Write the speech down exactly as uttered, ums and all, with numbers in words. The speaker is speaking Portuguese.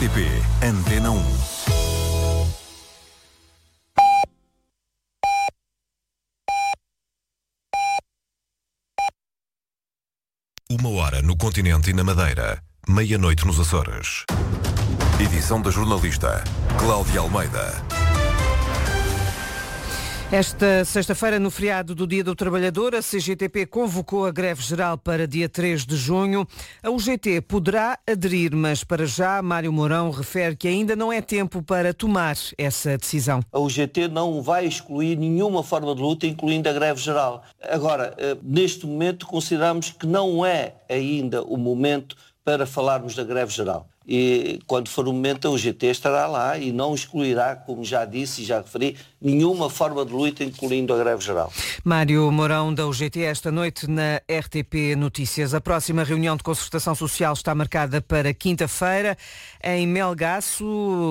T P Antena um. Uma hora no continente e na Madeira, meia-noite nos Açores. Edição da jornalista Cláudia Almeida. Esta sexta-feira, no feriado do Dia do Trabalhador, a C G T P convocou a greve geral para dia três de junho. A U G T poderá aderir, mas para já Mário Mourão refere que ainda não é tempo para tomar essa decisão. A U G T não vai excluir nenhuma forma de luta, incluindo a greve geral. Agora, neste momento, consideramos que não é ainda o momento para falarmos da greve geral. E quando for o momento, a U G T estará lá e não excluirá, como já disse e já referi, nenhuma forma de luta, incluindo a greve geral. Mário Mourão, da U G T, esta noite na R T P Notícias. A próxima reunião de concertação social está marcada para quinta-feira em Melgaço.